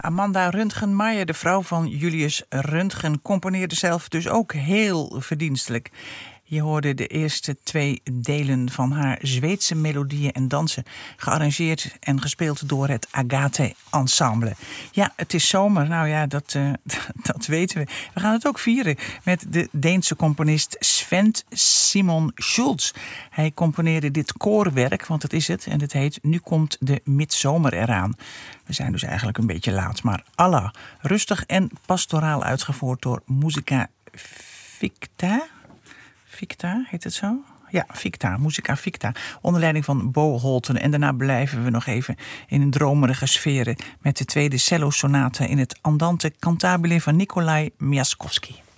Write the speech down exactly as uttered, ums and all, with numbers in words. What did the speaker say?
Amanda Röntgenmeijer, de vrouw van Julius Röntgen, componeerde zelf dus ook heel verdienstelijk. Je hoorde de eerste twee delen van haar Zweedse melodieën en dansen, gearrangeerd en gespeeld door het Agathe Ensemble. Ja, het is zomer, nou ja, dat, uh, dat weten we. We gaan het ook vieren met de Deense componist Sven Simon Schulz. Hij componeerde dit koorwerk, want dat is het, en het heet Nu komt de midzomer eraan. We zijn dus eigenlijk een beetje laat, maar Allah, rustig en pastoraal uitgevoerd door Musica Ficta. Ficta, heet het zo? Ja, Ficta, Musica Ficta, onder leiding van Bo Holten. En daarna blijven we nog even in een dromerige sferen met de tweede cello-sonate in het Andante Cantabile van Nikolai Miaskovsky.